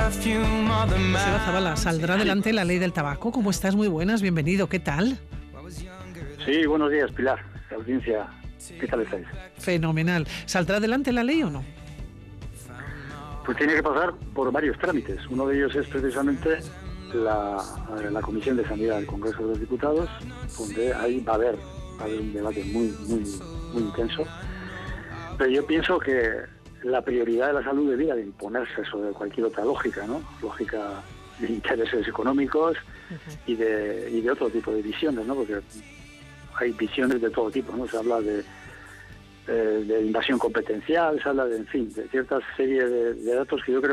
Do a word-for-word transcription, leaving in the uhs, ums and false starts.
Joseba Zabala, ¿saldrá adelante la ley del tabaco? ¿Cómo estás? Muy buenas, bienvenido, ¿qué tal? Sí, buenos días, Pilar, la audiencia, ¿qué tal estáis? Fenomenal. ¿Saldrá adelante la ley o no? Pues tiene que pasar por varios trámites. Uno de ellos es precisamente la, la Comisión de Sanidad del Congreso de los Diputados, donde ahí va a haber, va a haber un debate muy, muy, muy intenso. Pero yo pienso que la prioridad de la salud debía de imponerse sobre cualquier otra lógica, ¿no? Lógica de intereses económicos uh-huh. y de y de otro tipo de visiones, ¿no? Porque hay visiones de todo tipo, ¿no? Se habla de, de, de invasión competencial, se habla de, en fin, de cierta serie de, de datos que yo creo